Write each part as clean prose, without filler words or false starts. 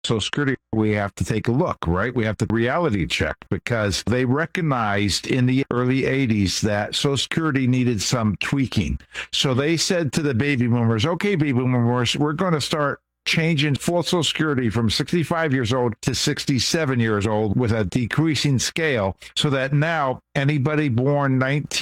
Social Security, we have to take a look, right? We have to reality check because they recognized in the early 80s that Social Security needed some tweaking. So they said to the baby boomers, okay, baby boomers, we're going to start changing full Social Security from 65 years old to 67 years old with a decreasing scale so that now anybody born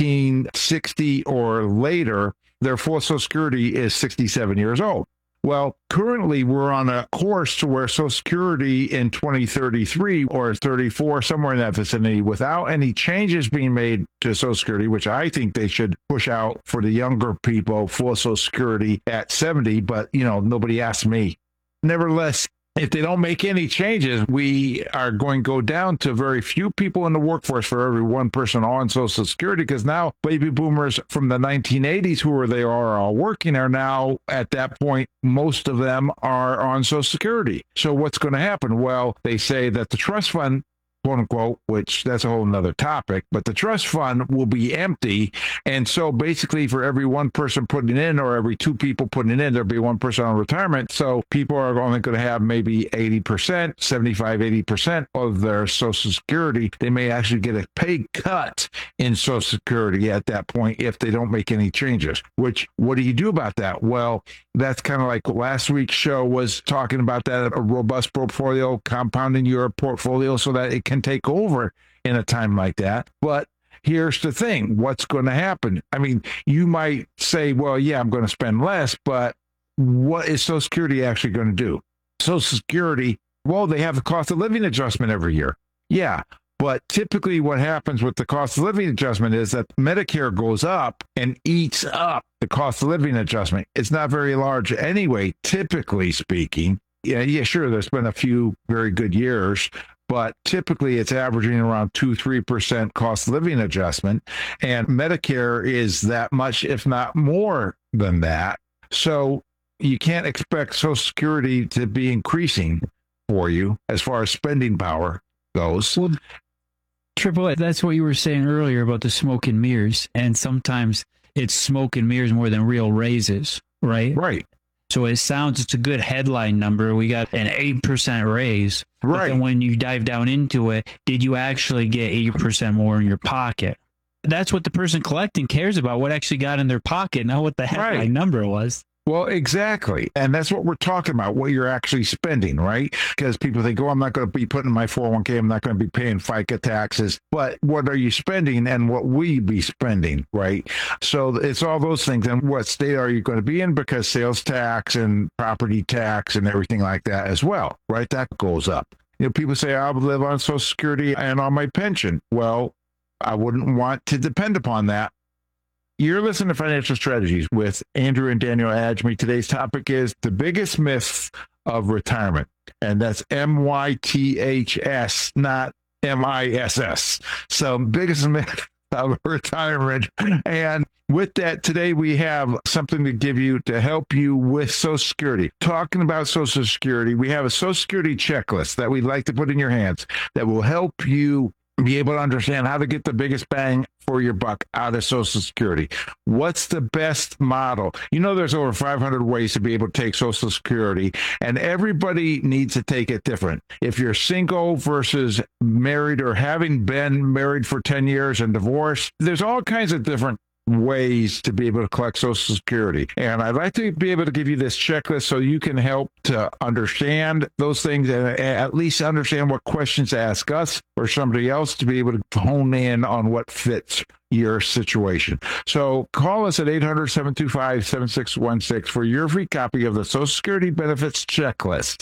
1960 or later, their full Social Security is 67 years old. Well, currently we're on a course to where Social Security in 2033 or 34, somewhere in that vicinity, without any changes being made to Social Security, which I think they should push out for the younger people, full Social Security at 70, but, nobody asked me. Nevertheless, if they don't make any changes, we are going to go down to very few people in the workforce for every one person on Social Security, because now baby boomers from the 1980s who they are all working are now at that point, most of them are on Social Security. So what's going to happen? Well, they say that the trust fund, quote unquote, which that's a whole nother topic, but the trust fund will be empty. And so basically for every one person putting in or every two people putting in, there'll be one person on retirement. So people are only going to have maybe 80%, 75, 80% of their Social Security. They may actually get a pay cut in Social Security at that point if they don't make any changes, which what do you do about that? Well, that's kind of like last week's show was talking about that, a robust portfolio, compounding your portfolio so that it can take over in a time like that. But here's the thing, what's going to happen? I mean, you might say, well, yeah, I'm going to spend less, but what is Social Security actually going to do? Social Security, well, they have the cost of living adjustment every year. Yeah. But typically what happens with the cost of living adjustment is that Medicare goes up and eats up the cost of living adjustment. It's not very large anyway, typically speaking. Yeah, sure, there's been a few very good years, but typically it's averaging around 2-3% cost of living adjustment. And Medicare is that much, if not more than that. So you can't expect Social Security to be increasing for you as far as spending power goes. Well, Triple, that's what you were saying earlier about the smoke and mirrors. And sometimes it's smoke and mirrors more than real raises, right? Right. So it sounds, it's a good headline number. We got an 8% raise. Right. But then when you dive down into it, did you actually get 8% more in your pocket? That's what the person collecting cares about, what actually got in their pocket, not what the headline number was. Well, exactly. And that's what we're talking about, what you're actually spending, right? Because people think, I'm not going to be putting my 401k, I'm not going to be paying FICA taxes. But what are you spending and what will you be spending, right? So it's all those things. And what state are you going to be in? Because sales tax and property tax and everything like that as well, right? That goes up. People say, I'll live on Social Security and on my pension. Well, I wouldn't want to depend upon that. You're listening to Financial Strategies with Andrew and Daniel Adjmi. Today's topic is the biggest myths of retirement. And that's MYTHS, not MISS. So biggest myth of retirement. And with that, today we have something to give you to help you with Social Security. Talking about Social Security, we have a Social Security checklist that we'd like to put in your hands that will help you be able to understand how to get the biggest bang for your buck out of Social Security. What's the best model? There's over 500 ways to be able to take Social Security, and everybody needs to take it different. If you're single versus married or having been married for 10 years and divorced, there's all kinds of different ways to be able to collect Social Security. And I'd like to be able to give you this checklist so you can help to understand those things and at least understand what questions to ask us or somebody else to be able to hone in on what fits your situation. So call us at 800-725-7616 for your free copy of the Social Security Benefits Checklist.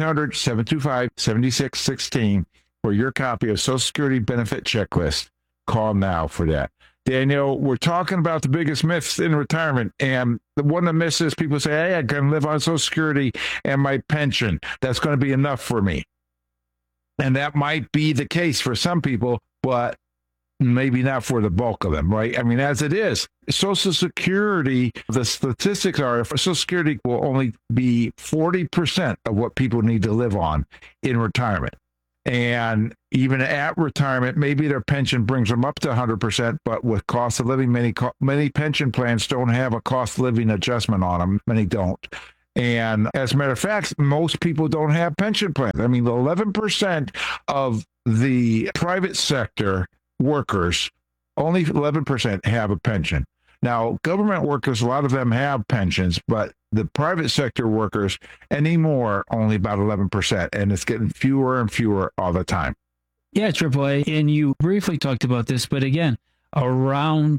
800-725-7616 for your copy of Social Security Benefit Checklist. Call now for that. Daniel, we're talking about the biggest myths in retirement. And one of the myths is people say, hey, I can live on Social Security and my pension. That's going to be enough for me. And that might be the case for some people, but maybe not for the bulk of them, right? I mean, as it is, Social Security, the statistics are Social Security will only be 40% of what people need to live on in retirement. And even at retirement, maybe their pension brings them up to 100%, but with cost of living, many pension plans don't have a cost of living adjustment on them. Many don't. And as a matter of fact, most people don't have pension plans. I mean, 11% of the private sector workers, only 11% have a pension. Now, government workers, a lot of them have pensions, but the private sector workers anymore, only about 11%. And it's getting fewer and fewer all the time. Yeah, AAA. And you briefly talked about this, but again, around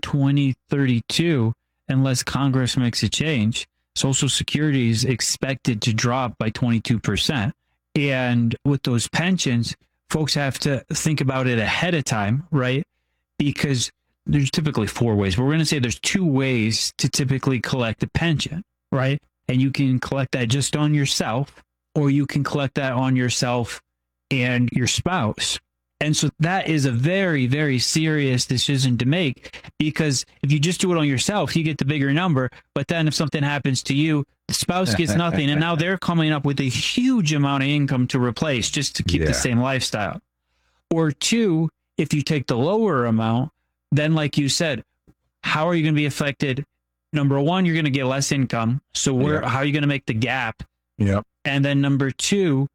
2032, unless Congress makes a change, Social Security is expected to drop by 22%. And with those pensions, folks have to think about it ahead of time, right? Because there's typically 4 ways. But we're going to say there's 2 ways to typically collect a pension, right? And you can collect that just on yourself, or you can collect that on yourself and your spouse. And so that is a very, very serious decision to make, because if you just do it on yourself, you get the bigger number. But then if something happens to you, the spouse gets nothing. And now they're coming up with a huge amount of income to replace just to keep the same lifestyle. Or 2, if you take the lower amount, then like you said, how are you going to be affected? Number 1, you're going to get less income. So how are you going to make the gap? Yep. And then number 2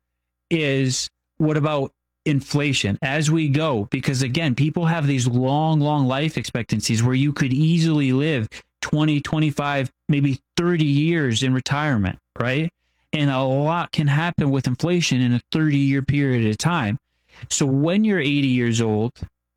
is, what about inflation as we go? Because again, people have these long life expectancies where you could easily live 20, 25, maybe 30 years in retirement, right? And a lot can happen with inflation in a 30-year period of time. So when you're 80 years old,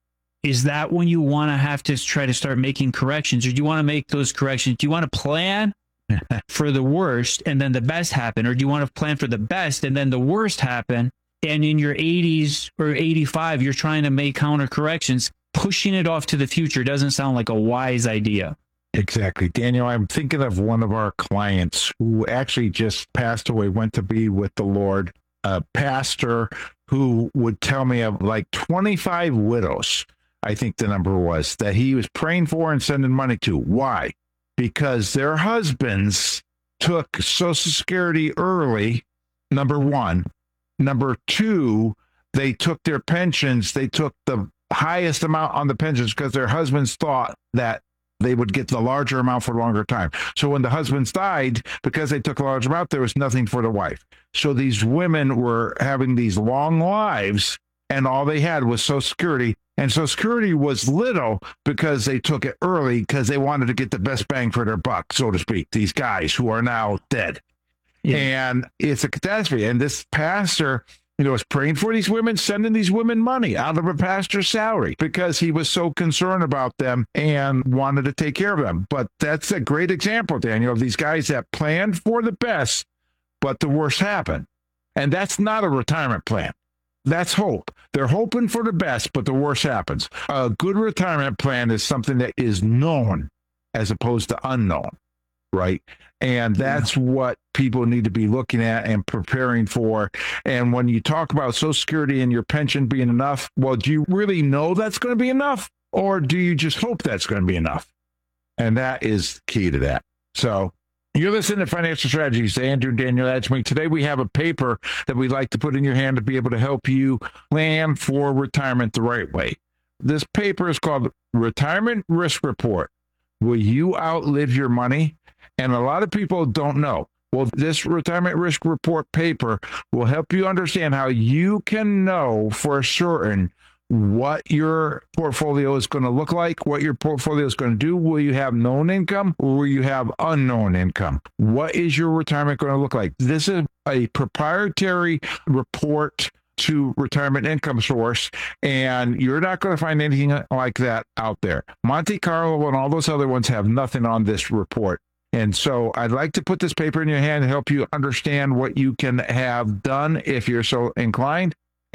is that when you want to have to try to start making corrections, or do you want to make those corrections? Do you want to plan for the worst and then the best happen? Or do you want to plan for the best and then the worst happen? And in your 80s or 85, you're trying to make counter corrections. Pushing it off to the future doesn't sound like a wise idea. Exactly. Daniel, I'm thinking of one of our clients who actually just passed away, went to be with the Lord, a pastor who would tell me of like 25 widows, I think the number was, that he was praying for and sending money to. Why? Because their husbands took Social Security early, number 1. Number 2, they took their pensions. They took the highest amount on the pensions because their husbands thought that they would get the larger amount for a longer time. So when the husbands died, because they took a large amount, there was nothing for the wife. So these women were having these long lives, and all they had was Social Security. And Social Security was little because they took it early because they wanted to get the best bang for their buck, so to speak, these guys who are now dead. Yeah. And it's a catastrophe. And this pastor, was praying for these women, sending these women money out of a pastor's salary because he was so concerned about them and wanted to take care of them. But that's a great example, Daniel, of these guys that planned for the best, but the worst happened. And that's not a retirement plan. That's hope. They're hoping for the best, but the worst happens. A good retirement plan is something that is known as opposed to unknown, right? And that's what people need to be looking at and preparing for. And when you talk about Social Security and your pension being enough, well, do you really know that's going to be enough? Or do you just hope that's going to be enough? And that is key to that. So you're listening to Financial Strategies, Andrew and Daniel Adjemi. Today we have a paper that we'd like to put in your hand to be able to help you plan for retirement the right way. This paper is called Retirement Risk Report. Will you outlive your money? And a lot of people don't know. Well, this Retirement Risk Report paper will help you understand how you can know for certain what your portfolio is going to look like, what your portfolio is going to do. Will you have known income or will you have unknown income? What is your retirement going to look like? This is a proprietary report to Retirement Income Source, and you're not going to find anything like that out there. Monte Carlo and all those other ones have nothing on this report. And so I'd like to put this paper in your hand and help you understand what you can have done if you're so inclined.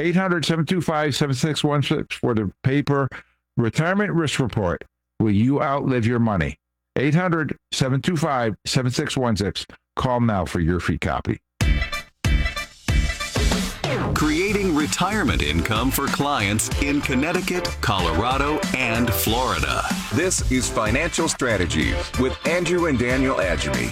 800-725-7616 for the paper Retirement Risk Report. Will you outlive your money? 800-725-7616. Call now for your free copy. Creating retirement income for clients in Connecticut, Colorado, and Florida. This is Financial Strategies with Andrew and Daniel Adjemi.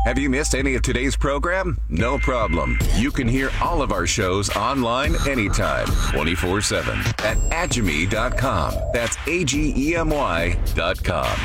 Have you missed any of today's program? No problem. You can hear all of our shows online anytime, 24/7 at agemy.com. That's AGEMY.com.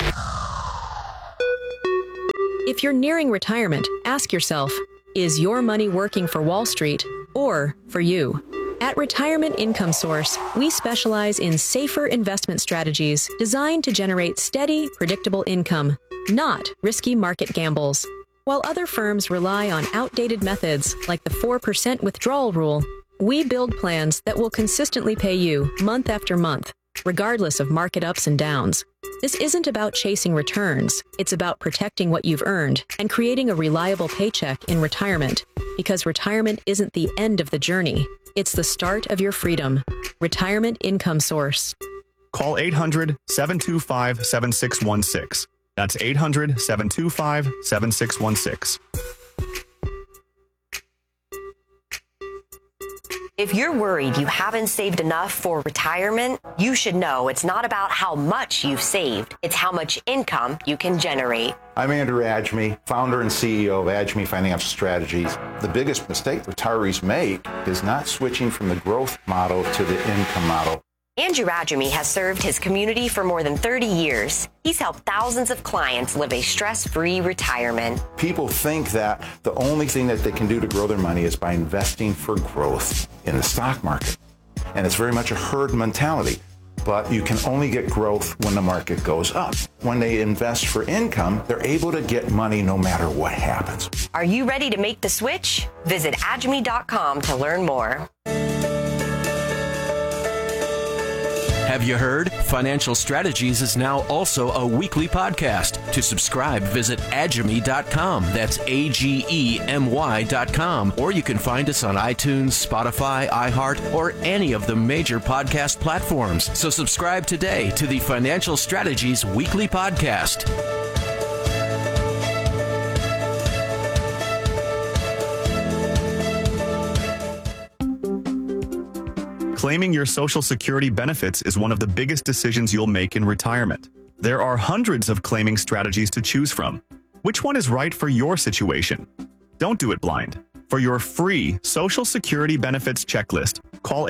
If you're nearing retirement, ask yourself, is your money working for Wall Street or for you? At Retirement Income Source, we specialize in safer investment strategies designed to generate steady, predictable income, not risky market gambles. While other firms rely on outdated methods like the 4% withdrawal rule, we build plans that will consistently pay you month after month, regardless of market ups and downs. This isn't about chasing returns. It's about protecting what you've earned and creating a reliable paycheck in retirement, because retirement isn't the end of the journey. It's the start of your freedom. Retirement Income Source. Call 800-725-7616. That's 800-725-7616. If you're worried you haven't saved enough for retirement, you should know it's not about how much you've saved. It's how much income you can generate. I'm Andrew Adjemi, founder and CEO of Adjemi Financial Strategies. The biggest mistake retirees make is not switching from the growth model to the income model. Andrew Adjemi has served his community for more than 30 years. He's helped thousands of clients live a stress-free retirement. People think that the only thing that they can do to grow their money is by investing for growth in the stock market. And it's very much a herd mentality. But you can only get growth when the market goes up. When they invest for income, they're able to get money no matter what happens. Are you ready to make the switch? Visit agemi.com to learn more. Have you heard? Financial Strategies is now also a weekly podcast. To subscribe, visit agemy.com. That's AGEMY.com. Or you can find us on iTunes, Spotify, iHeart, or any of the major podcast platforms. So subscribe today to the Financial Strategies weekly podcast. Claiming your Social Security benefits is one of the biggest decisions you'll make in retirement. There are hundreds of claiming strategies to choose from. Which one is right for your situation? Don't do it blind. For your free Social Security benefits checklist, call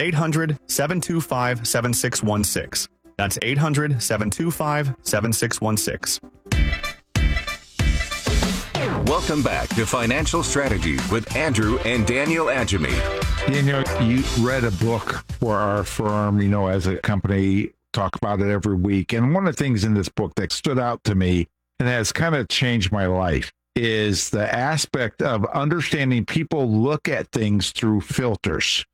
800-725-7616. That's 800-725-7616. Welcome back to Financial Strategies with Andrew and Daniel Adjemi. Daniel, you read a book for our firm, as a company, talk about it every week. And one of the things in this book that stood out to me and has kind of changed my life is the aspect of understanding people look at things through filters.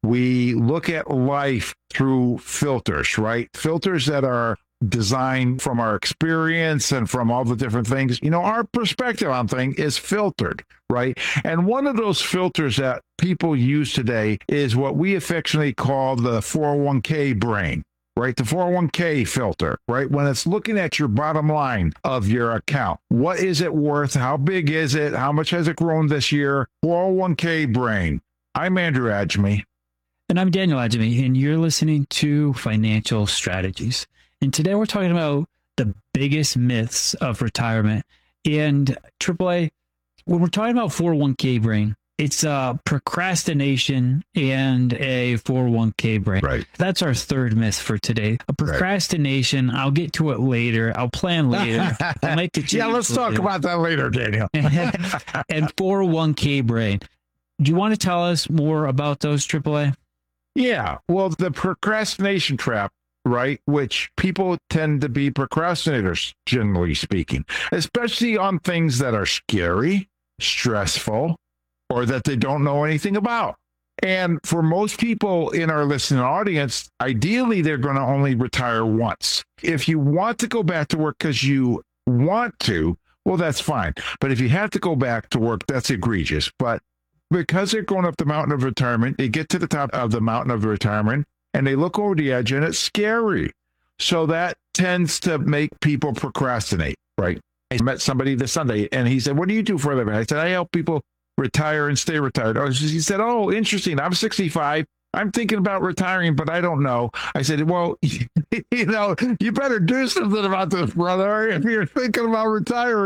We look at life through filters, right? Filters that are designed from our experience and from all the different things. Our perspective on things is filtered, right? And one of those filters that people use today is what we affectionately call the 401k brain, right? The 401k filter, right? When it's looking at your bottom line of your account, what is it worth? How big is it? How much has it grown this year? 401k brain. I'm Andrew Adjemi. And I'm Daniel Adjemi, and you're listening to Financial Strategies. And today we're talking about the biggest myths of retirement. And AAA, when we're talking about 401k brain, it's procrastination and a 401k brain. Right. That's our third myth for today. A procrastination, right. I'll get to it later. I'll plan later. I'll make the change. Yeah, let's talk about that later, Daniel. And 401k brain. Do you want to tell us more about those, AAA? Yeah. Well, the procrastination trap, right, which people tend to be procrastinators, generally speaking, especially on things that are scary, stressful, or that they don't know anything about. And for most people in our listening audience, ideally, they're going to only retire once. If you want to go back to work because you want to, well, that's fine. But if you have to go back to work, that's egregious. But because they're going up the mountain of retirement, they get to the top of the mountain of retirement, and they look over the edge, and it's scary. So that tends to make people procrastinate, right? I met somebody this Sunday, and he said, what do you do for a living? I said, I help people retire and stay retired. He said, oh, interesting. I'm 65. I'm thinking about retiring, but I don't know. I said, well, you better do something about this, brother. If you're thinking about retiring,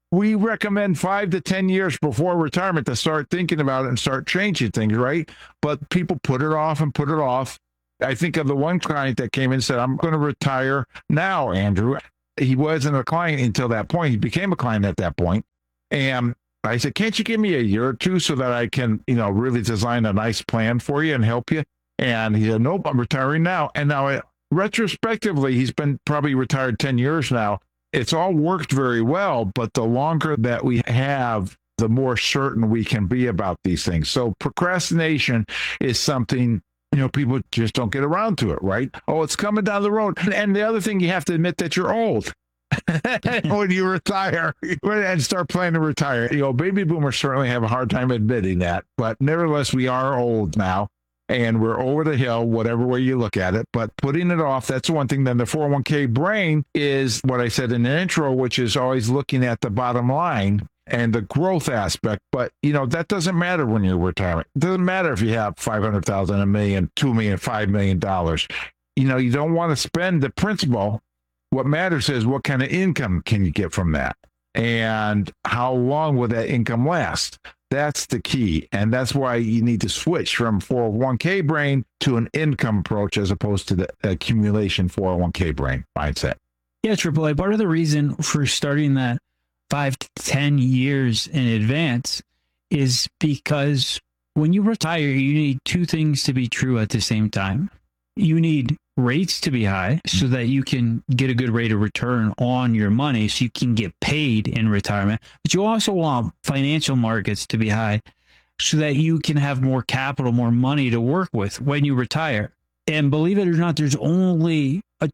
we recommend 5 to 10 years before retirement to start thinking about it and start changing things, right? But people put it off and put it off. I think of the one client that came in and said, I'm going to retire now, Andrew. He wasn't a client until that point. He became a client at that point. And I said, can't you give me a year or two so that I can, really design a nice plan for you and help you? And he said, nope, I'm retiring now. And now retrospectively, he's been probably retired 10 years now. It's all worked very well, but the longer that we have, the more certain we can be about these things. So procrastination is something, people just don't get around to it, right? Oh, it's coming down the road. And the other thing, you have to admit that you're old. When you retire and start planning to retire, baby boomers certainly have a hard time admitting that, but nevertheless, we are old now. And we're over the hill, whatever way you look at it. But putting it off, that's one thing. Then the 401k brain is what I said in the intro, which is always looking at the bottom line and the growth aspect. But, that doesn't matter when you're retiring. It doesn't matter if you have $500,000, $1 million, $2 million, $5 million. You don't want to spend the principal. What matters is what kind of income can you get from that? And how long will that income last? That's the key. And that's why you need to switch from 401k brain to an income approach as opposed to the accumulation 401k brain mindset. Yeah, AAA. Part of the reason for starting that 5 to 10 years in advance is because when you retire, you need two things to be true at the same time. You need rates to be high so that you can get a good rate of return on your money so you can get paid in retirement. But you also want financial markets to be high so that you can have more capital, more money to work with when you retire. And believe it or not, there's only a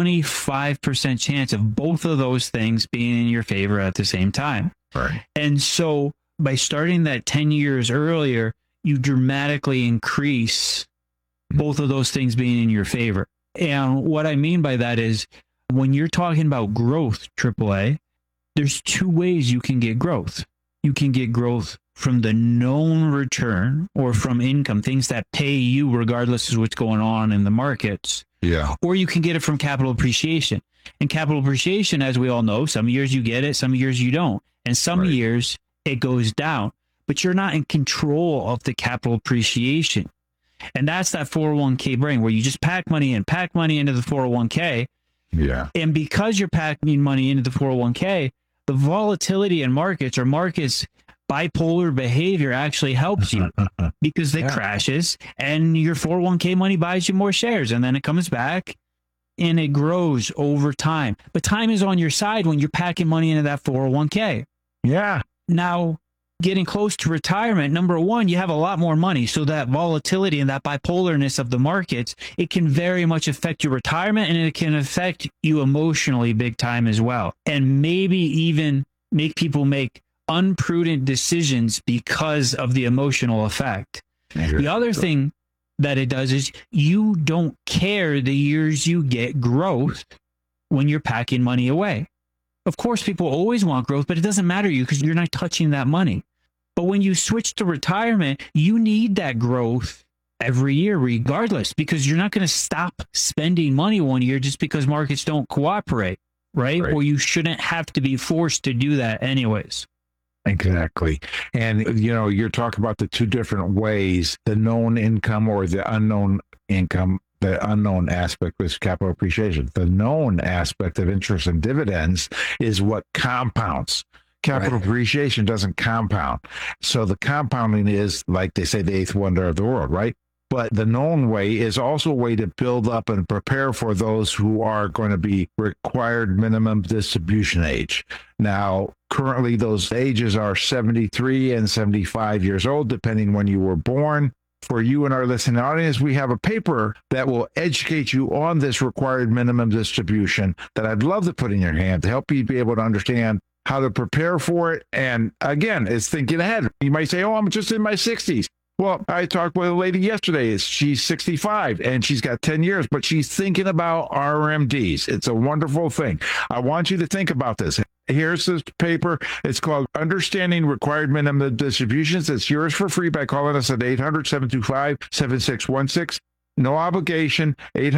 25% chance of both of those things being in your favor at the same time. Right. And so by starting that 10 years earlier, you dramatically increase both of those things being in your favor. And what I mean by that is when you're talking about growth, AAA, there's two ways you can get growth. You can get growth from the known return or from income, things that pay you regardless of what's going on in the markets. Yeah. Or you can get it from capital appreciation. And capital appreciation, as we all know, some years you get it, some years you don't. And some years it goes down. But you're not in control of the capital appreciation. And that's that 401k brain where you just pack money into the 401k. Yeah. And because you're packing money into the 401k, the volatility in markets or markets bipolar behavior actually helps you because it crashes and your 401k money buys you more shares and then it comes back and it grows over time. But time is on your side when you're packing money into that 401k. Yeah. Now, getting close to retirement, number one, you have a lot more money. So that volatility and that bipolarness of the markets, it can very much affect your retirement and it can affect you emotionally big time as well. And maybe even make people make unprudent decisions because of the emotional effect. The other thing that it does is you don't care the years you get growth when you're packing money away. Of course, people always want growth, but it doesn't matter to you because you're not touching that money. But when you switch to retirement, you need that growth every year regardless, because you're not going to stop spending money one year just because markets don't cooperate, right? Or you shouldn't have to be forced to do that anyways. Exactly. And, you're talking about the two different ways, the known income or the unknown income. The unknown aspect is capital appreciation. The known aspect of interest and dividends is what compounds. Capital appreciation doesn't compound. So the compounding is, like they say, the eighth wonder of the world, right? But the known way is also a way to build up and prepare for those who are going to be required minimum distribution age. Now, currently, those ages are 73 and 75 years old, depending when you were born. For you and our listening audience, we have a paper that will educate you on this required minimum distribution that I'd love to put in your hand to help you be able to understand how to prepare for it. And again, it's thinking ahead. You might say, oh, I'm just in my 60s. Well, I talked with a lady yesterday. She's 65 and she's got 10 years, but she's thinking about RMDs. It's a wonderful thing. I want you to think about this. Here's this paper. It's called Understanding Required Minimum Distributions. It's yours for free by calling us at 800-725-7616. No obligation,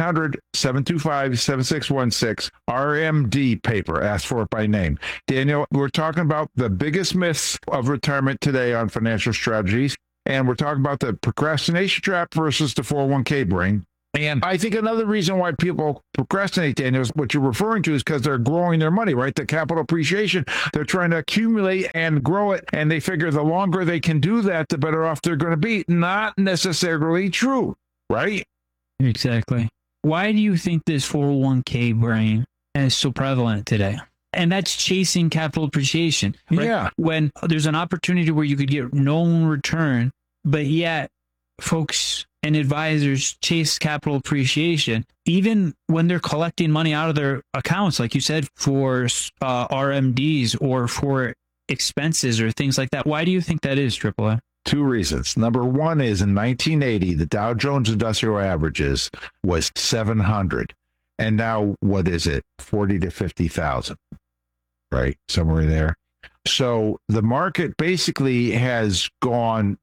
800-725-7616, RMD paper, ask for it by name. Daniel, we're talking about the biggest myths of retirement today on financial strategies, and we're talking about the procrastination trap versus the 401k brain. And I think another reason why people procrastinate, Daniel, is what you're referring to is because they're growing their money, right? The capital appreciation. They're trying to accumulate and grow it. And they figure the longer they can do that, the better off they're going to be. Not necessarily true, right? Exactly. Why do you think this 401k brain is so prevalent today? And that's chasing capital appreciation. Right? Yeah. When there's an opportunity where you could get no return, but yet folks and advisors chase capital appreciation, even when they're collecting money out of their accounts, like you said, for RMDs or for expenses or things like that. Why do you think that is, AAA? Two reasons. Number one is in 1980, the Dow Jones Industrial Averages was 700. And now what is it? 40 to 50,000, right? Somewhere there. So the market basically has gone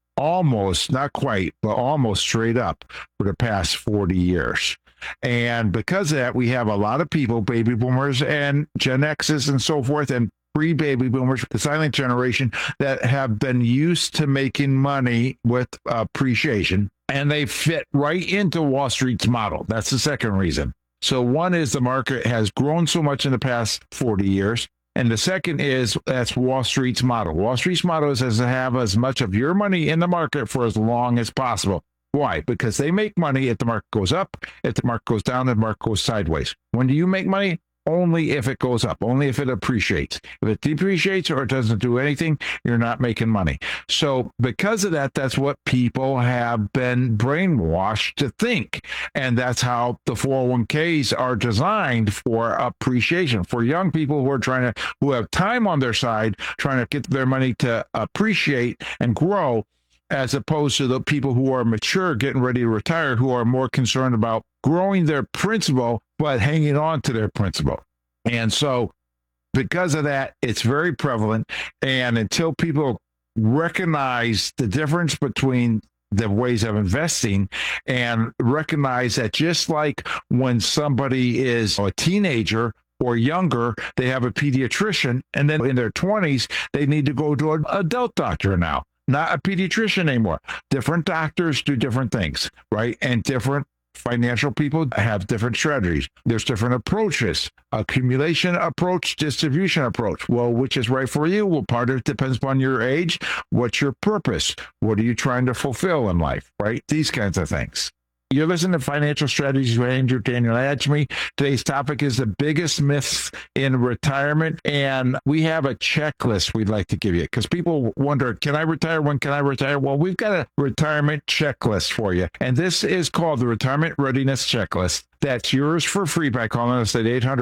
almost, not quite, but almost straight up for the past 40 years. And because of that, we have a lot of people, baby boomers and Gen X's and so forth, and pre-baby boomers, the silent generation, that have been used to making money with appreciation, and they fit right into Wall Street's model. That's the second reason. So one is the market has grown so much in the past 40 years. And the second is that's Wall Street's model. Wall Street's model is to have as much of your money in the market for as long as possible. Why? Because they make money if the market goes up, if the market goes down, if the market goes sideways. When do you make money? Only if it goes up, only if it appreciates. If it depreciates or it doesn't do anything, you're not making money. So because of that, that's what people have been brainwashed to think. And that's how the 401ks are designed for appreciation, for young people who have time on their side, trying to get their money to appreciate and grow, as opposed to the people who are mature, getting ready to retire, who are more concerned about growing their principal, but hanging on to their principal. And so because of that, it's very prevalent. And until people recognize the difference between the ways of investing and recognize that just like when somebody is a teenager or younger, they have a pediatrician, and then in their 20s, they need to go to an adult doctor now, not a pediatrician anymore. Different doctors do different things, right? And different financial people have different strategies. There's different approaches, accumulation approach, distribution approach. Well, which is right for you? Well, part of it depends upon your age. What's your purpose? What are you trying to fulfill in life, right? These kinds of things. You're listening to Financial Strategies with Andrew Daniel Adjemi. Today's topic is the biggest myths in retirement. And we have a checklist we'd like to give you because people wonder, can I retire? When can I retire? Well, we've got a retirement checklist for you. And this is called the Retirement Readiness Checklist. That's yours for free by calling us at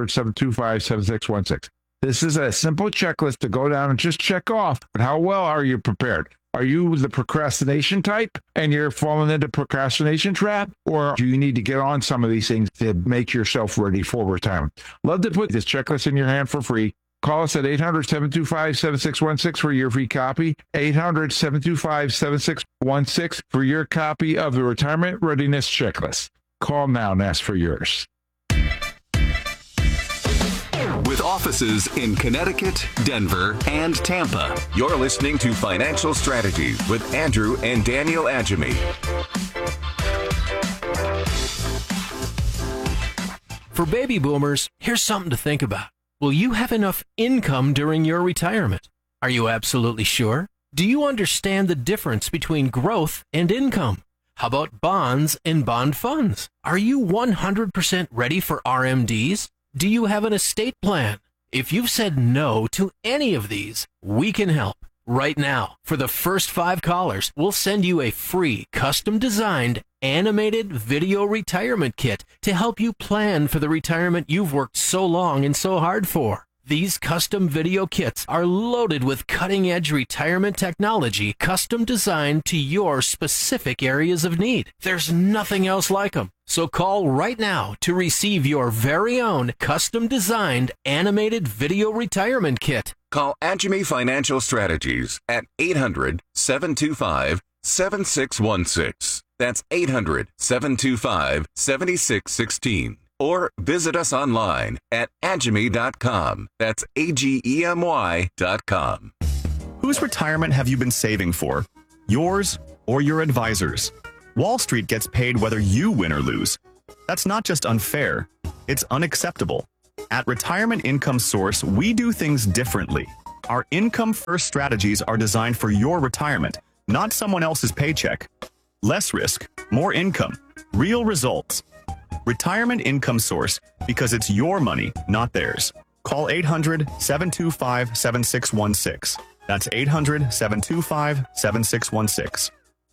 800-725-7616. This is a simple checklist to go down and just check off. But how well are you prepared? Are you the procrastination type and you're falling into procrastination trap? Or do you need to get on some of these things to make yourself ready for retirement? Love to put this checklist in your hand for free. Call us at 800-725-7616 for your free copy. 800-725-7616 for your copy of the Retirement Readiness Checklist. Call now and ask for yours. With offices in Connecticut, Denver, and Tampa, you're listening to Financial Strategies with Andrew and Daniel Adjemi. For baby boomers, here's something to think about. Will you have enough income during your retirement? Are you absolutely sure? Do you understand the difference between growth and income? How about bonds and bond funds? Are you 100% ready for RMDs? Do you have an estate plan? If you've said no to any of these, we can help. Right now, for the first 5 callers, we'll send you a free, custom-designed, animated video retirement kit to help you plan for the retirement you've worked so long and so hard for. These custom video kits are loaded with cutting-edge retirement technology custom designed to your specific areas of need. There's nothing else like them. So call right now to receive your very own custom-designed animated video retirement kit. Call Adjemi Financial Strategies at 800-725-7616. That's 800-725-7616. Or visit us online at agemy.com. That's AGEMY.com. Whose retirement have you been saving for? Yours or your advisor's? Wall Street gets paid whether you win or lose. That's not just unfair, it's unacceptable. At Retirement Income Source, we do things differently. Our income-first strategies are designed for your retirement, not someone else's paycheck. Less risk, more income, real results. Retirement Income Source, because it's your money, not theirs. Call 800-725-7616. That's 800-725-7616.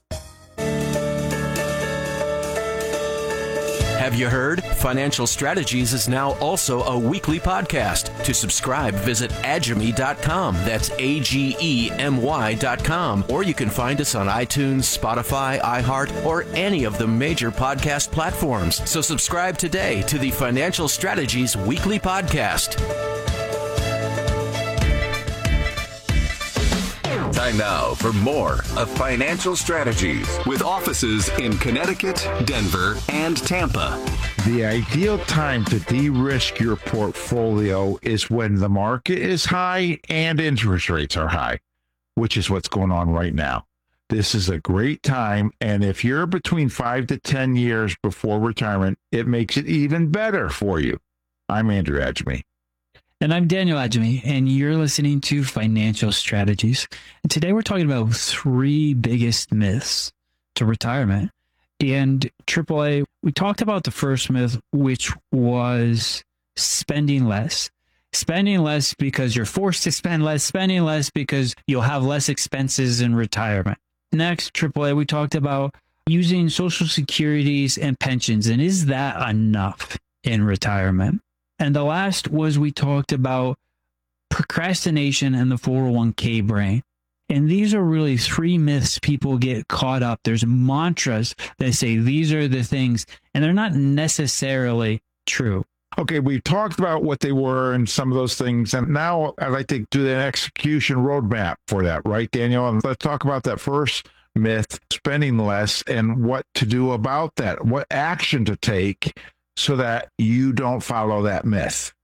Have you heard? Financial Strategies is now also a weekly podcast. To subscribe, visit agemy.com. That's AGEMY.com. Or you can find us on iTunes, Spotify, iHeart, or any of the major podcast platforms. So subscribe today to the Financial Strategies weekly podcast. Time now for more of Financial Strategies with offices in Connecticut, Denver, and Tampa. The ideal time to de-risk your portfolio is when the market is high and interest rates are high, which is what's going on right now. This is a great time, and if you're between 5 to 10 years before retirement, it makes it even better for you. I'm Andrew Adjemi. And I'm Daniel Adjemi, and you're listening to Financial Strategies. And today we're talking about 3 biggest myths to retirement. And AAA, we talked about the first myth, which was spending less. Spending less because you're forced to spend less, spending less because you'll have less expenses in retirement. Next, AAA, we talked about using Social Securities and pensions, and is that enough in retirement? And the last was we talked about procrastination and the 401k brain. And these are really 3 myths people get caught up. There's mantras that say these are the things, and they're not necessarily true. Okay, we've talked about what they were and some of those things, and now I'd like to do an execution roadmap for that, right, Daniel? And let's talk about that first myth, spending less, and what to do about that, what action to take so that you don't follow that myth.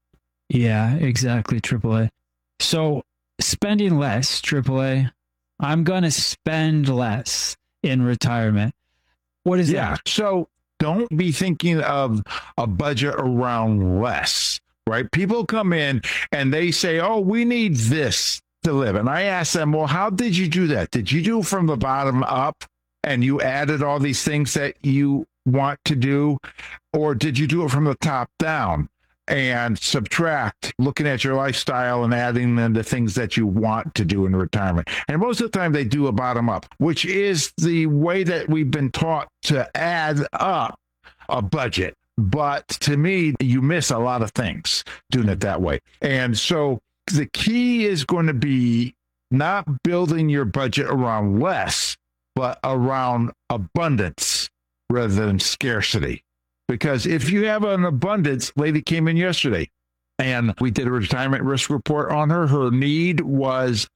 Yeah, exactly, AAA. So spending less, AAA, I'm going to spend less in retirement. What is that? So don't be thinking of a budget around less, right? People come in and they say, oh, we need this to live. And I ask them, well, how did you do that? Did you do from the bottom up and you added all these things that you want to do? Or did you do it from the top down and subtract, looking at your lifestyle and adding in the things that you want to do in retirement? And most of the time they do a bottom up, which is the way that we've been taught to add up a budget. But to me, you miss a lot of things doing it that way. And so the key is going to be not building your budget around less, but around abundance rather than scarcity. Because if you have an abundance, lady came in yesterday and we did a retirement risk report on her. Her need was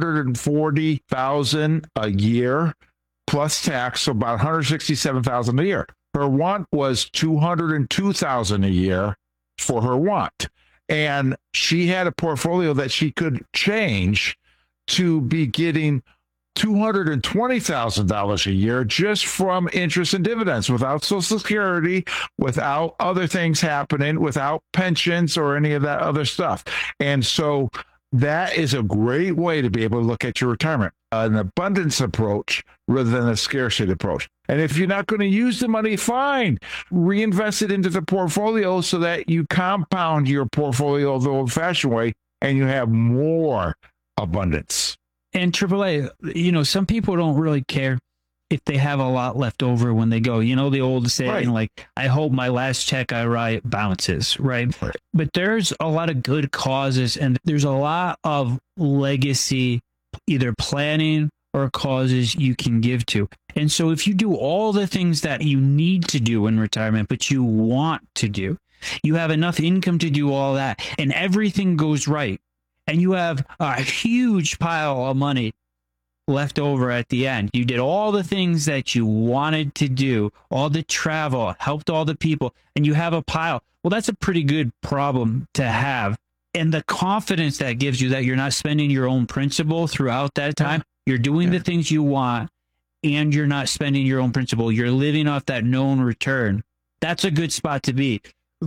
$140,000 a year plus tax, so about $167,000 a year. Her want was $202,000 a year for her want. And she had a portfolio that she could change to be getting $220,000 a year just from interest and dividends, without Social Security, without other things happening, without pensions or any of that other stuff. And so that is a great way to be able to look at your retirement, an abundance approach rather than a scarcity approach. And if you're not going to use the money, fine, reinvest it into the portfolio so that you compound your portfolio the old-fashioned way and you have more abundance. And AAA, some people don't really care if they have a lot left over when they go. You know, the old saying, right, like, I hope my last check I write bounces, right? But there's a lot of good causes, and there's a lot of legacy, either planning or causes you can give to. And so if you do all the things that you need to do in retirement, but you want to do, you have enough income to do all that, and everything goes right, and you have a huge pile of money left over at the end. You did all the things that you wanted to do, all the travel, helped all the people, and you have a pile. Well, that's a pretty good problem to have. And the confidence that gives you that you're not spending your own principal throughout that time, you're doing the things you want, and you're not spending your own principal. You're living off that known return. That's a good spot to be.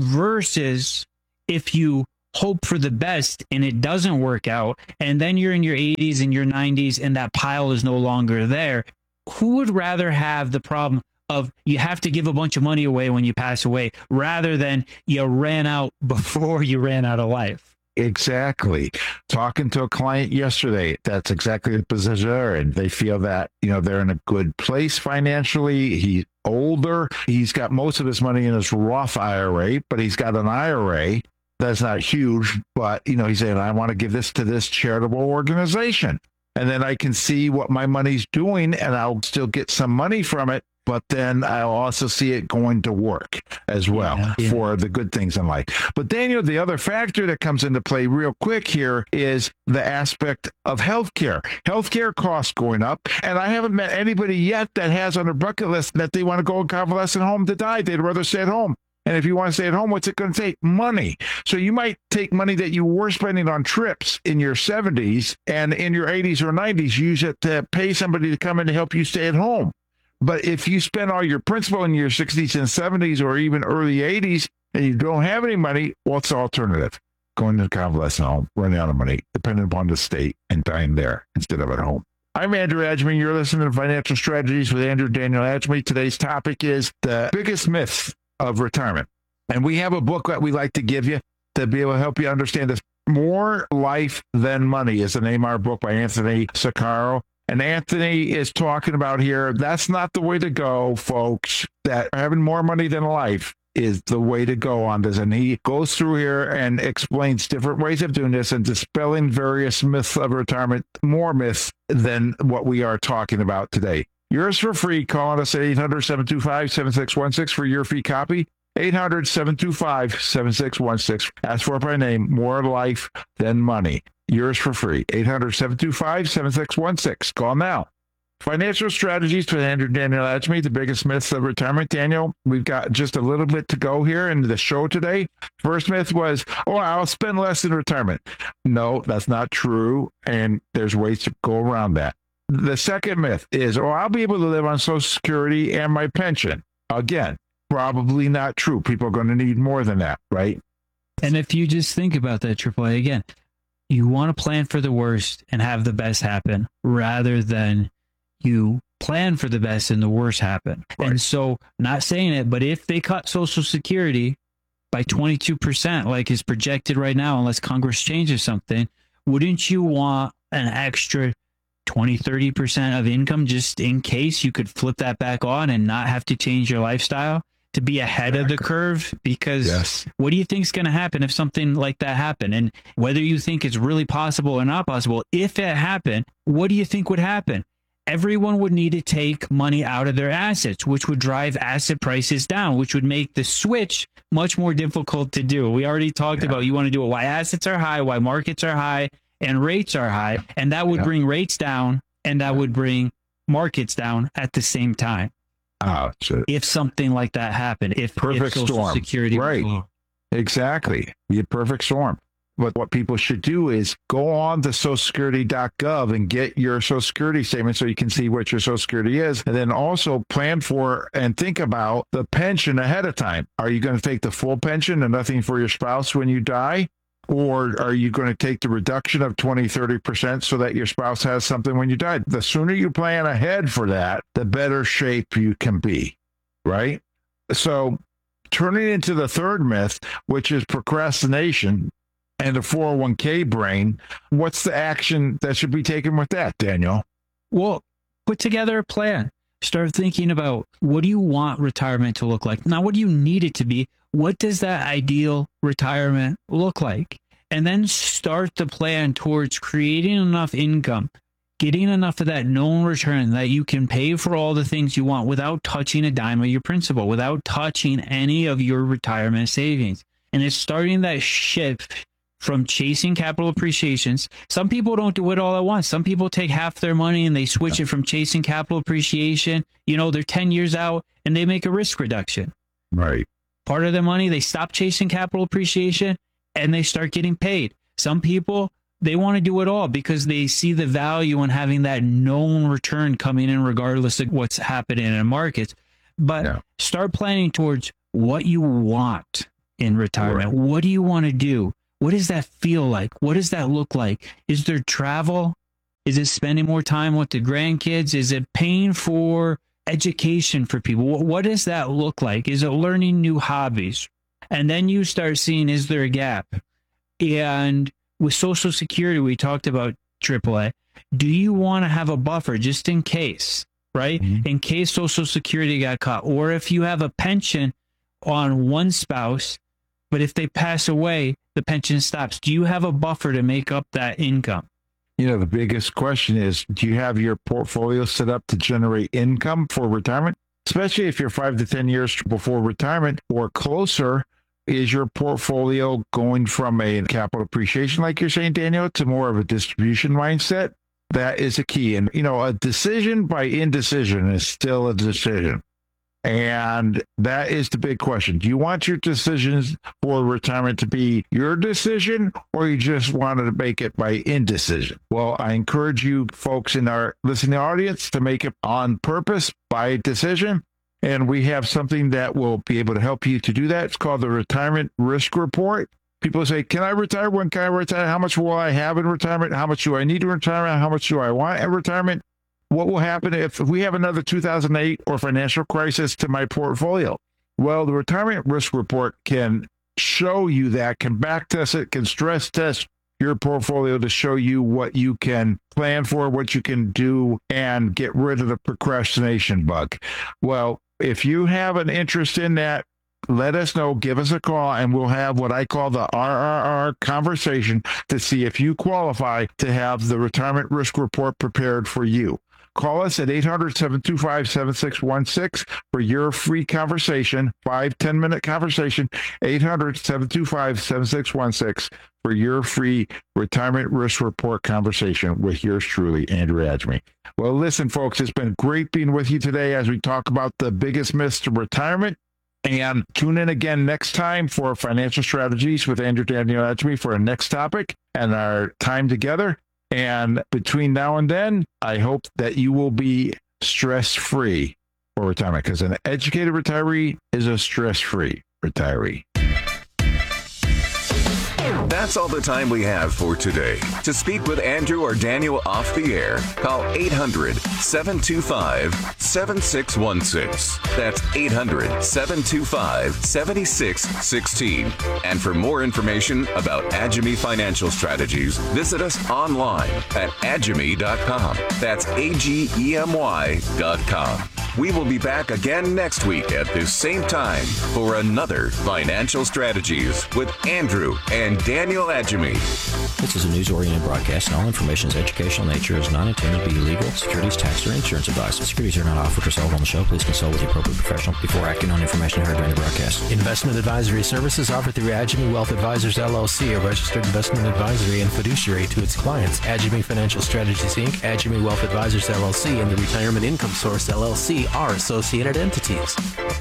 Versus if you hope for the best and it doesn't work out, and then you're in your 80s and your 90s and that pile is no longer there. Who would rather have the problem of you have to give a bunch of money away when you pass away rather than you ran out before you ran out of life? Exactly. Talking to a client yesterday, that's exactly the position they're in. They feel that, they're in a good place financially. He's older. He's got most of his money in his Roth IRA, but he's got an IRA that's not huge. But, he's saying, I want to give this to this charitable organization. And then I can see what my money's doing and I'll still get some money from it. But then I'll also see it going to work as well for the good things in life. But Daniel, the other factor that comes into play real quick here is the aspect of healthcare. Healthcare costs going up. And I haven't met anybody yet that has on their bucket list that they want to go in convalescent home to die. They'd rather stay at home. And if you want to stay at home, what's it going to take? Money. So you might take money that you were spending on trips in your 70s and in your 80s or 90s, use it to pay somebody to come in to help you stay at home. But if you spend all your principal in your 60s and 70s or even early 80s and you don't have any money, what's the alternative? Going to convalescent home, running out of money, depending upon the state, and dying there instead of at home. I'm Andrew Adjemi. You're listening to Financial Strategies with Andrew Daniel Adjemi. Today's topic is the biggest myths of retirement. And we have a book that we like to give you to be able to help you understand this. More Life Than Money is the name of our book by Anthony Saccaro. And Anthony is talking about here, that's not the way to go, folks. That having more money than life is the way to go on this. And he goes through here and explains different ways of doing this and dispelling various myths of retirement, more myths than what we are talking about today. Yours for free. Call us at 800-725-7616 for your free copy. 800-725-7616. Ask for it by name, More Life Than Money. Yours for free. 800-725-7616. Call now. Financial Strategies with Andrew Daniel Adjemi, the biggest myths of retirement. Daniel, we've got just a little bit to go here in the show today. First myth was, I'll spend less in retirement. No, that's not true. And there's ways to go around that. The second myth is, I'll be able to live on Social Security and my pension. Again, probably not true. People are going to need more than that, right? And if you just think about that, AAA, again, you want to plan for the worst and have the best happen rather than you plan for the best and the worst happen. Right. And so, not saying it, but if they cut Social Security by 22%, like is projected right now, unless Congress changes something, wouldn't you want an extra 20-30% of income just in case you could flip that back on and not have to change your lifestyle to be ahead of the curve? Because what do you think is going to happen if something like that happened? And whether you think it's really possible or not possible, if it happened, what do you think would happen? Everyone would need to take money out of their assets, which would drive asset prices down, which would make the switch much more difficult to do. We already talked about you want to do it why assets are high, why markets are high, and rates are high, and that would bring rates down, and that would bring markets down at the same time. If something like that happened, if Social storm, Security, right? Exactly, be a perfect storm. But what people should do is go on to socialsecurity.gov and get your Social Security statement so you can see what your Social Security is. And then also plan for and think about the pension ahead of time. Are you going to take the full pension and nothing for your spouse when you die? Or are you going to take the reduction of 20-30% so that your spouse has something when you die? The sooner you plan ahead for that, the better shape you can be, right? So turning into the third myth, which is procrastination and the 401k brain, what's the action that should be taken with that, Daniel? Well, put together a plan. Start thinking about, what do you want retirement to look like? Now, what do you need it to be? What does that ideal retirement look like? And then start the plan towards creating enough income, getting enough of that known return that you can pay for all the things you want without touching a dime of your principal, without touching any of your retirement savings. And it's starting that shift from chasing capital appreciations. Some people don't do it all at once. Some people take half their money and they switch it from chasing capital appreciation. They're 10 years out and they make a risk reduction. Right. Part of their money, they stop chasing capital appreciation and they start getting paid. Some people, they want to do it all because they see the value in having that known return coming in regardless of what's happening in the markets. But start planning towards what you want in retirement. Right. What do you want to do? What does that feel like? What does that look like? Is there travel? Is it spending more time with the grandkids? Is it paying for education for people? What does that look like? Is it learning new hobbies? And then you start seeing, is there a gap? And with Social Security, we talked about AAA. Do you want to have a buffer just in case, right? Mm-hmm. In case Social Security got cut, or if you have a pension on one spouse, but if they pass away, the pension stops. Do you have a buffer to make up that income? The biggest question is, do you have your portfolio set up to generate income for retirement? Especially if you're 5 to 10 years before retirement or closer. Is your portfolio going from a capital appreciation, like you're saying, Daniel, to more of a distribution mindset? That is a key. And, a decision by indecision is still a decision. And that is the big question. Do you want your decisions for retirement to be your decision, or you just wanted to make it by indecision? Well, I encourage you folks in our listening audience to make it on purpose by decision. And we have something that will be able to help you to do that. It's called the Retirement Risk Report. People say, can I retire? When can I retire? How much will I have in retirement? How much do I need in retirement? How much do I want in retirement? What will happen if we have another 2008 or financial crisis to my portfolio? Well, the Retirement Risk Report can show you that, can back test it, can stress test your portfolio to show you what you can plan for, what you can do, and get rid of the procrastination bug. Well, if you have an interest in that, let us know, give us a call, and we'll have what I call the RRR conversation to see if you qualify to have the Retirement Risk Report prepared for you. Call us at 800-725-7616 for your free conversation, 5-10-minute conversation, 800-725-7616 for your free Retirement Risk Report conversation with yours truly, Andrew Adjemi. Well, listen, folks, it's been great being with you today as we talk about the biggest myths to retirement. And tune in again next time for Financial Strategies with Andrew Daniel Adjemi for our next topic and our time together. And between now and then, I hope that you will be stress-free for retirement, because an educated retiree is a stress-free retiree. That's all the time we have for today. To speak with Andrew or Daniel off the air, call 800-725-7616. That's 800-725-7616. And for more information about Adjemi Financial Strategies, visit us online at adjemi.com. That's AGEMY.com. We will be back again next week at this same time for another Financial Strategies with Andrew and Daniel Adjemi. This is a news-oriented broadcast, and all information is educational nature, is not intended to be legal, securities, tax, or insurance advice. Securities are not offered or sold on the show. Please consult with the appropriate professional before acting on information heard during the broadcast. Investment advisory services offered through Adjemi Wealth Advisors, LLC, a registered investment advisory and fiduciary to its clients. Adjemi Financial Strategies, Inc., Adjemi Wealth Advisors, LLC, and the Retirement Income Source, LLC are associated entities.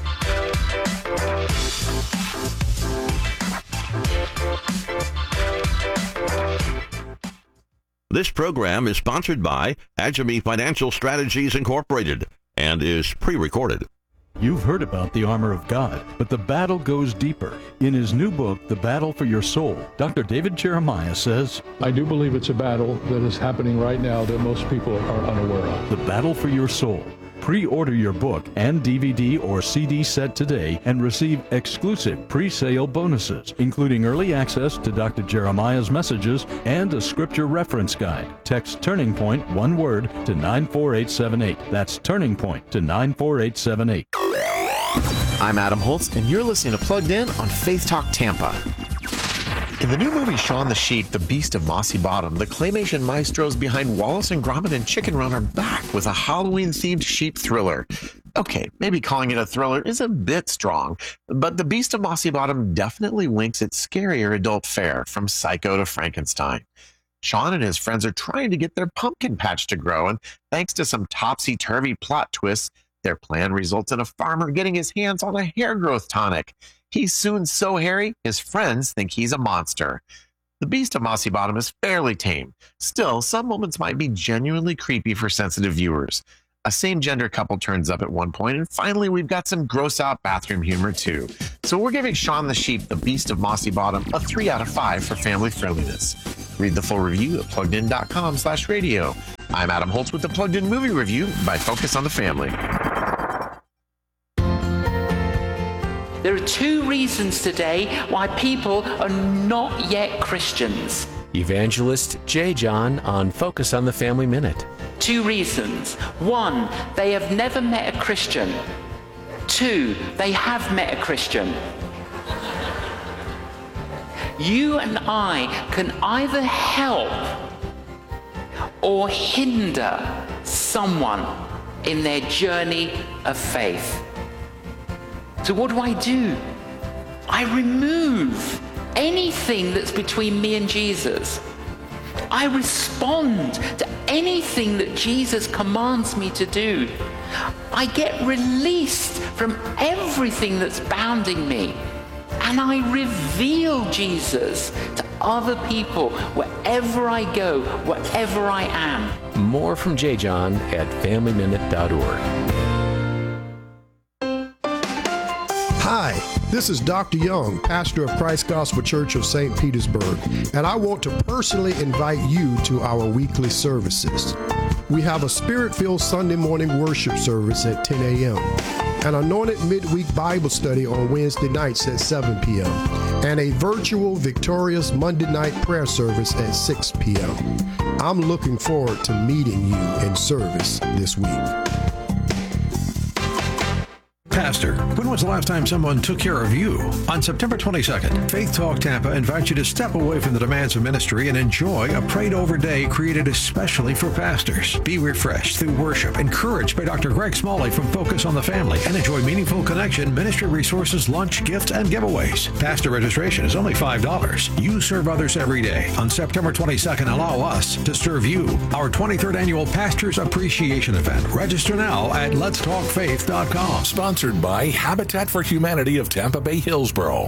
This program is sponsored by Adjemi Financial Strategies Incorporated and is pre-recorded. You've heard about the armor of God, but the battle goes deeper. In his new book, The Battle for Your Soul, Dr. David Jeremiah says, I do believe it's a battle that is happening right now that most people are unaware of. The Battle for Your Soul. Pre-order your book and DVD or CD set today and receive exclusive pre-sale bonuses, including early access to Dr. Jeremiah's messages and a scripture reference guide. Text Turning Point, one word, to 94878. That's Turning Point to 94878. I'm Adam Holtz, and you're listening to Plugged In on Faith Talk Tampa. In the new movie Shaun the Sheep, The Beast of Mossy Bottom, the claymation maestros behind Wallace and Gromit and Chicken Run are back with a Halloween-themed sheep thriller. Okay, maybe calling it a thriller is a bit strong, but The Beast of Mossy Bottom definitely winks at scarier adult fare, from Psycho to Frankenstein. Sean and his friends are trying to get their pumpkin patch to grow, and thanks to some topsy-turvy plot twists, their plan results in a farmer getting his hands on a hair growth tonic. He's soon so hairy, his friends think he's a monster. The Beast of Mossy Bottom is fairly tame. Still, some moments might be genuinely creepy for sensitive viewers. A same-gender couple turns up at one point, and finally we've got some gross-out bathroom humor too. So we're giving Shaun the Sheep, The Beast of Mossy Bottom, a 3 out of 5 for family friendliness. Read the full review at PluggedIn.com/radio. I'm Adam Holtz with the Plugged In Movie Review by Focus on the Family. There are 2 reasons today why people are not yet Christians. Evangelist J. John on Focus on the Family Minute. 2 reasons. 1, they have never met a Christian. 2, they have met a Christian. You and I can either help or hinder someone in their journey of faith. So what do? I remove anything that's between me and Jesus. I respond to anything that Jesus commands me to do. I get released from everything that's bounding me. And I reveal Jesus to other people wherever I go, wherever I am. More from J. John at FamilyMinute.org. Hi, this is Dr. Young, pastor of Christ Gospel Church of St. Petersburg, and I want to personally invite you to our weekly services. We have a Spirit-filled Sunday morning worship service at 10 a.m., an anointed midweek Bible study on Wednesday nights at 7 p.m., and a virtual victorious Monday night prayer service at 6 p.m. I'm looking forward to meeting you in service this week. Pastor, when was the last time someone took care of you? On September 22nd, Faith Talk Tampa invites you to step away from the demands of ministry and enjoy a prayed-over day created especially for pastors. Be refreshed through worship, encouraged by Dr. Greg Smalley from Focus on the Family, and enjoy meaningful connection, ministry resources, lunch, gifts, and giveaways. Pastor registration is only $5. You serve others every day. On September 22nd, allow us to serve you. Our 23rd annual Pastors Appreciation Event. Register now at letstalkfaith.com. Sponsored by Habitat for Humanity of Tampa Bay Hillsborough.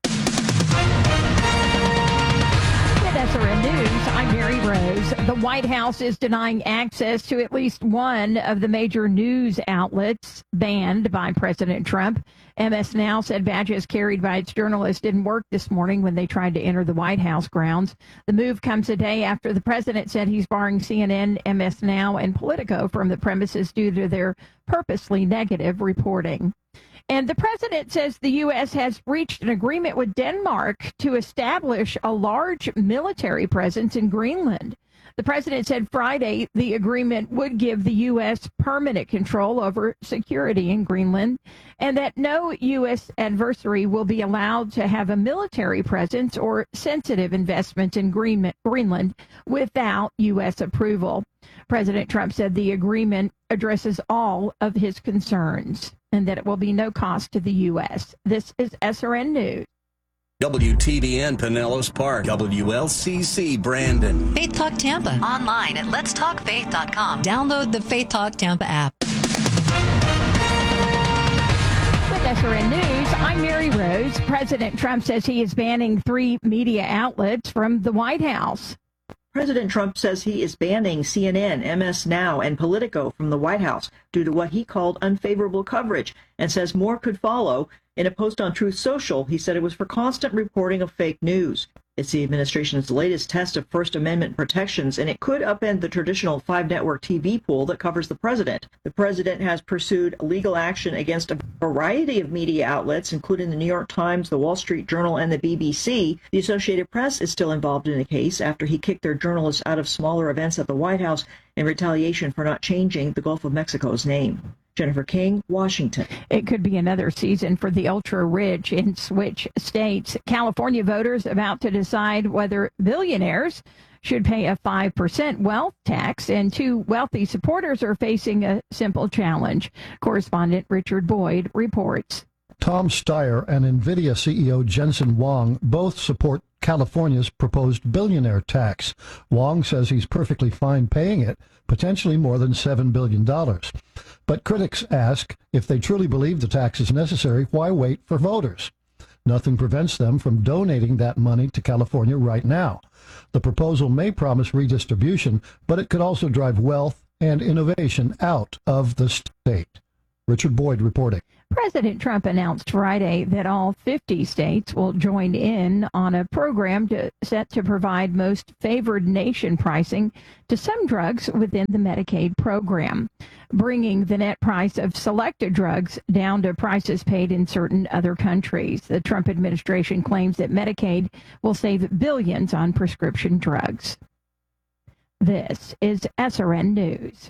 SRN News, I'm Mary Rose. The White House is denying access to at least one of the major news outlets banned by President Trump. MS Now said badges carried by its journalists didn't work this morning when they tried to enter the White House grounds. The move comes a day after the president said he's barring CNN, MS Now, and Politico from the premises due to their purposely negative reporting. And the president says the U.S. has reached an agreement with Denmark to establish a large military presence in Greenland. The president said Friday the agreement would give the U.S. permanent control over security in Greenland and that no U.S. adversary will be allowed to have a military presence or sensitive investment in Greenland without U.S. approval. President Trump said the agreement addresses all of his concerns and that it will be no cost to the U.S. This is SRN News. WTVN Pinellas Park, WLCC Brandon. Faith Talk Tampa. Online at letstalkfaith.com. Download the Faith Talk Tampa app. With SRN News, I'm Mary Rose. President Trump says he is banning 3 media outlets from the White House. President Trump says he is banning CNN, MS Now, and Politico from the White House due to what he called unfavorable coverage and says more could follow. In a post on Truth Social, he said it was for constant reporting of fake news. It's the administration's latest test of First Amendment protections, and it could upend the traditional 5-network TV pool that covers the president. The president has pursued legal action against a variety of media outlets, including the New York Times, the Wall Street Journal, and the BBC. The Associated Press is still involved in the case after he kicked their journalists out of smaller events at the White House in retaliation for not changing the Gulf of Mexico's name. Jennifer King, Washington. It could be another season for the ultra-rich in switch states. California voters about to decide whether billionaires should pay a 5% wealth tax, and two wealthy supporters are facing a simple challenge. Correspondent Richard Boyd reports. Tom Steyer and NVIDIA CEO Jensen Huang both support California's proposed billionaire tax. Huang says he's perfectly fine paying it, potentially more than $7 billion. But critics ask, if they truly believe the tax is necessary, why wait for voters? Nothing prevents them from donating that money to California right now. The proposal may promise redistribution, but it could also drive wealth and innovation out of the state. Richard Boyd reporting. President Trump announced Friday that all 50 states will join in on a program set to provide most favored nation pricing to some drugs within the Medicaid program, bringing the net price of selected drugs down to prices paid in certain other countries. The Trump administration claims that Medicaid will save billions on prescription drugs. This is SRN News.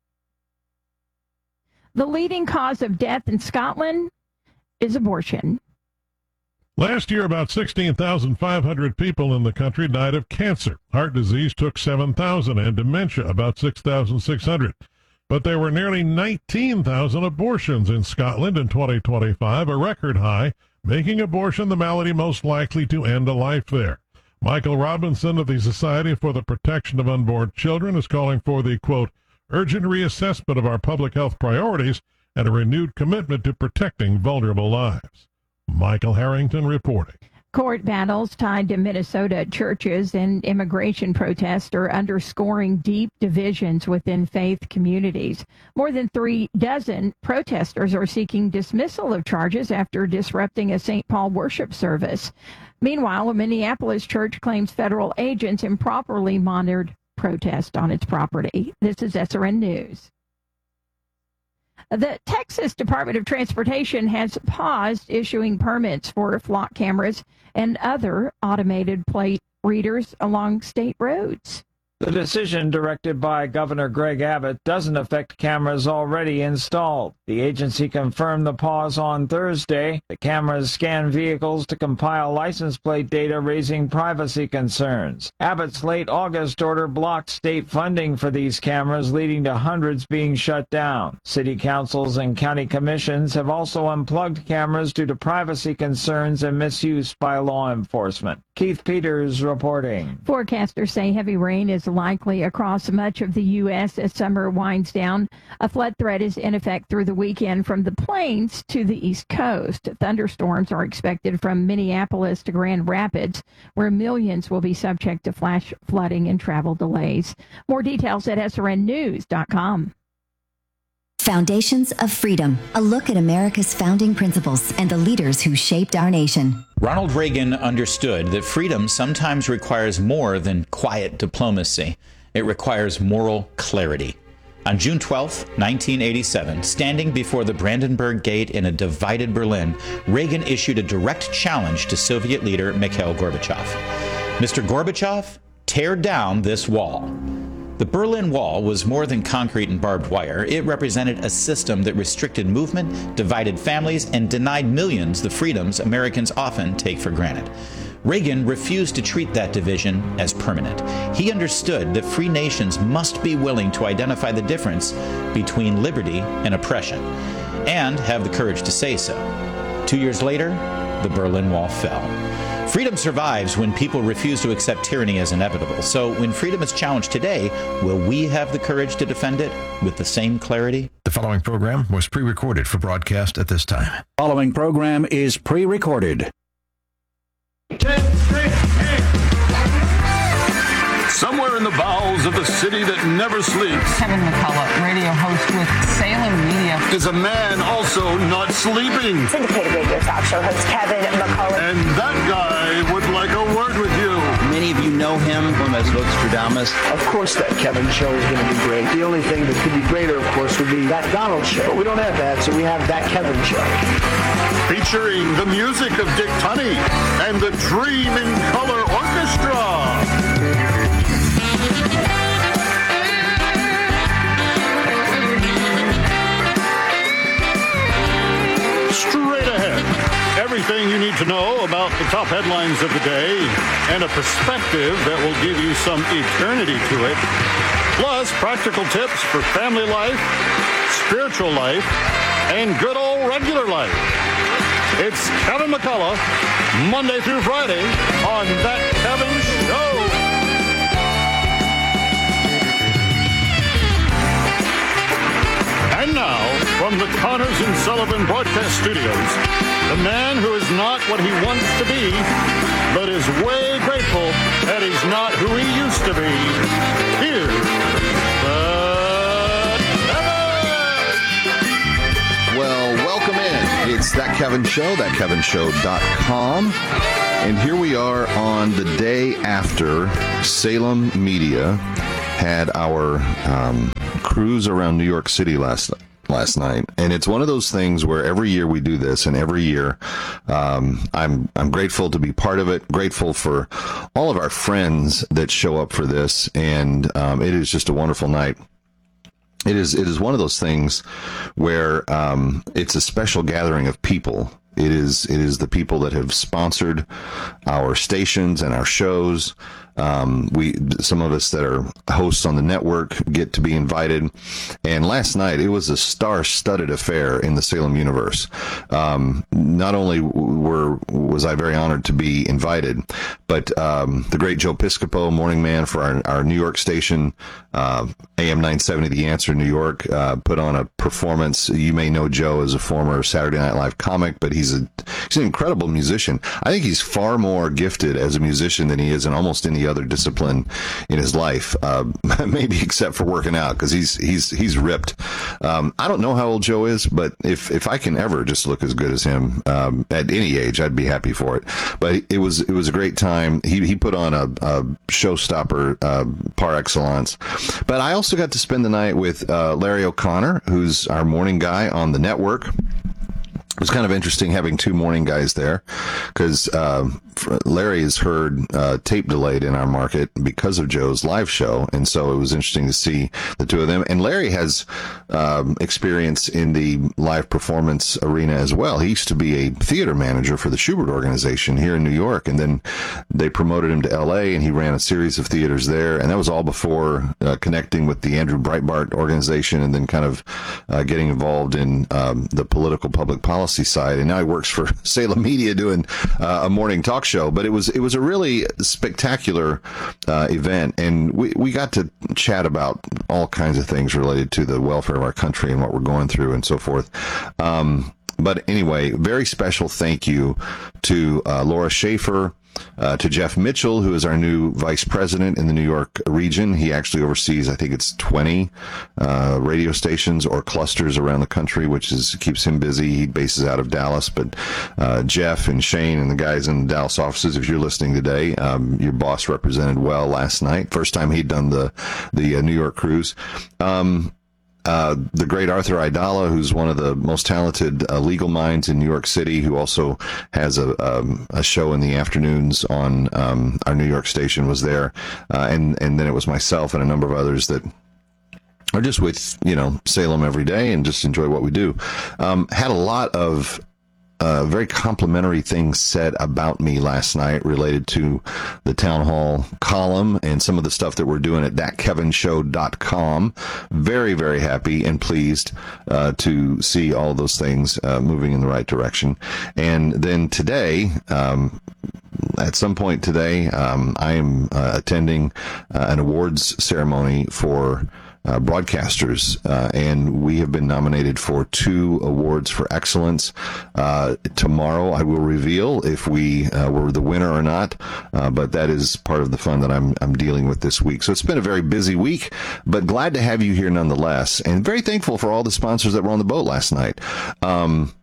The leading cause of death in Scotland is abortion. Last year, about 16,500 people in the country died of cancer. Heart disease took 7,000 and dementia about 6,600. But there were nearly 19,000 abortions in Scotland in 2025, a record high, making abortion the malady most likely to end a life there. Michael Robinson of the Society for the Protection of Unborn Children is calling for the, quote, urgent reassessment of our public health priorities and a renewed commitment to protecting vulnerable lives. Michael Harrington reporting. Court battles tied to Minnesota churches and immigration protests are underscoring deep divisions within faith communities. More than 36 protesters are seeking dismissal of charges after disrupting a St. Paul worship service. Meanwhile, a Minneapolis church claims federal agents improperly monitored protest on its property. This is SRN News. The Texas Department of Transportation has paused issuing permits for flock cameras and other automated plate readers along state roads. The decision, directed by Governor Greg Abbott, doesn't affect cameras already installed. The agency confirmed the pause on Thursday. The cameras scan vehicles to compile license plate data, raising privacy concerns. Abbott's late August order blocked state funding for these cameras, leading to hundreds being shut down. City councils and county commissions have also unplugged cameras due to privacy concerns and misuse by law enforcement. Keith Peters reporting. Forecasters say heavy rain is likely across much of the U.S. as summer winds down. A flood threat is in effect through the weekend from the plains to the East Coast. Thunderstorms are expected from Minneapolis to Grand Rapids, where millions will be subject to flash flooding and travel delays. More details at srnnews.com. Foundations of Freedom, a look at America's founding principles and the leaders who shaped our nation. Ronald Reagan understood that freedom sometimes requires more than quiet diplomacy. It requires moral clarity. On June 12, 1987, standing before the Brandenburg Gate in a divided Berlin, Reagan issued a direct challenge to Soviet leader Mikhail Gorbachev. Mr. Gorbachev, tear down this wall. The Berlin Wall was more than concrete and barbed wire. It represented a system that restricted movement, divided families, and denied millions the freedoms Americans often take for granted. Reagan refused to treat that division as permanent. He understood that free nations must be willing to identify the difference between liberty and oppression, and have the courage to say so. 2 years later, the Berlin Wall fell. Freedom survives when people refuse to accept tyranny as inevitable. So when freedom is challenged today, will we have the courage to defend it with the same clarity? The following program was pre-recorded for broadcast at this time. Following program is pre-recorded. Somewhere in the bowels of the city that never sleeps, Kevin McCullough, radio host with Salem Media, is a man also not sleeping. Syndicated radio talk show host Kevin McCullough. And that guy would like a word with you. Many of you know him as Nostradamus. Of course that Kevin show is going to be great. The only thing that could be greater, of course, would be that Donald show. But we don't have that, so we have that Kevin show. Featuring the music of Dick Tunney and the Dream in Color Orchestra. everything you need to know about the top headlines of the day and a perspective that will give you some eternity to it. Plus, practical tips for family life, spiritual life, and good old regular life. It's Kevin McCullough, Monday through Friday on That Kevin Show. And now, from the Connors and Sullivan Broadcast Studios, the man who is not what he wants to be, but is way grateful that he's not who he used to be. Here's Well, welcome in. It's That Kevin Show, thatkevinshow.com. And here we are on the day after Salem Media had our cruise around New York City last night, and it's one of those things where every year we do this, and every year I'm grateful to be part of it, grateful for all of our friends that show up for this, and it is just a wonderful night. It is one of those things where it's a special gathering of people. It is the people that have sponsored our stations and our shows. Some of us that are hosts on the network get to be invited. And last night, it was a star-studded affair in the Salem universe. Not only was I very honored to be invited, but the great Joe Piscopo, morning man for our New York station, AM 970 The Answer New York, put on a performance. You may know Joe as a former Saturday Night Live comic, but he's an incredible musician. I think he's far more gifted as a musician than he is in almost any other discipline in his life, maybe except for working out, because he's ripped. I don't know how old Joe is, but if I can ever just look as good as him at any age, I'd be happy for it. But it was a great time. He put on a showstopper par excellence. But I also got to spend the night with Larry O'Connor, who's our morning guy on the network. It was kind of interesting having two morning guys there, because Larry has heard tape delayed in our market because of Joe's live show, and so it was interesting to see the two of them. And Larry has experience in the live performance arena as well. He used to be a theater manager for the Schubert Organization here in New York, and then they promoted him to L.A., and he ran a series of theaters there, and that was all before connecting with the Andrew Breitbart organization and then kind of getting involved in the political public policy side, and now he works for Salem Media doing a morning talk show. But it was a really spectacular event, and we got to chat about all kinds of things related to the welfare of our country and what we're going through and so forth. But anyway, very special thank you to Laura Schaefer, to Jeff Mitchell, who is our new vice president in the New York region. He actually oversees, I think it's 20 radio stations or clusters around the country, which keeps him busy. He bases out of Dallas, but Jeff and Shane and the guys in the Dallas offices, if you're listening today, your boss represented well last night. First time he'd done the New York cruise. The great Arthur Aidala, who's one of the most talented legal minds in New York City, who also has a show in the afternoons on our New York station, was there. And then it was myself and a number of others that are just with, Salem every day and just enjoy what we do. Had a lot of very complimentary things said about me last night related to the town hall column and some of the stuff that we're doing at thatkevinshow.com. Very, very happy and pleased to see all those things moving in the right direction. And then today, at some point today, I am attending an awards ceremony for broadcasters, and we have been nominated for 2 awards for excellence. Tomorrow I will reveal if we were the winner or not, but that is part of the fun that I'm dealing with this week. So it's been a very busy week, but glad to have you here nonetheless, and very thankful for all the sponsors that were on the boat last night.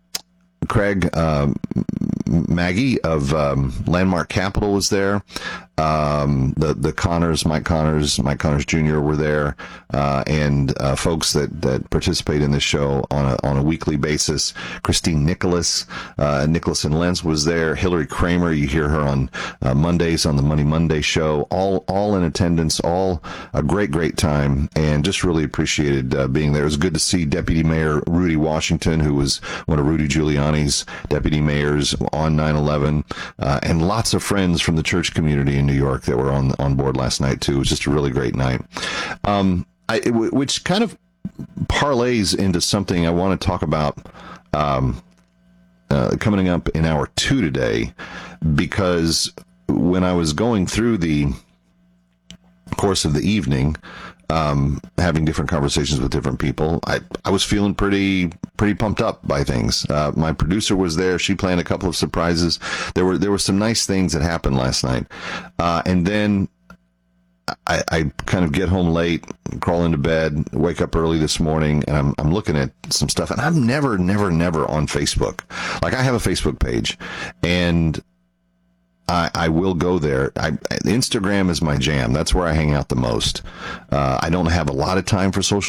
Craig Maggie of Landmark Capital was there. The Connors, Mike Connors Jr. were there, and folks that participate in this show on a weekly basis. Christine Nicholas and Lenz was there. Hillary Kramer, you hear her on Mondays on the Money Monday show. All in attendance, all a great time, and just really appreciated being there. It was good to see Deputy Mayor Rudy Washington, who was one of Rudy Giuliani's deputy mayors on 9/11, and lots of friends from the church community in New York that were on board last night too. It was just a really great night, which kind of parlays into something I want to talk about coming up in hour 2 today, because when I was going through the course of the evening, having different conversations with different people, I was feeling pretty pumped up by things. My producer was there. She planned a couple of surprises. There were some nice things that happened last night. And then I kind of get home late, crawl into bed, wake up early this morning, and I'm looking at some stuff, and I'm never on Facebook. Like, I have a Facebook page, and I will go there. Instagram is my jam. That's where I hang out the most. I don't have a lot of time for social